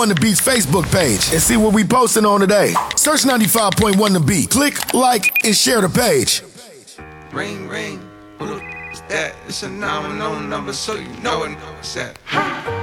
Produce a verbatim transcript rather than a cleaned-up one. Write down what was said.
on the Beat's Facebook page and see what we posting on today. Search ninety-five point one The Beat. Click, like, and share the page. Ring, ring, who the f*** is that? It's a nine one zero number, so you know it. What's that?